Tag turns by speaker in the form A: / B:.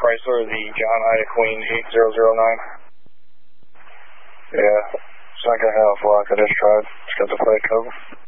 A: Chrysler, the John Ida Queen 8009. Yeah, it's not going to have luck. I just tried. It's got the plate cover.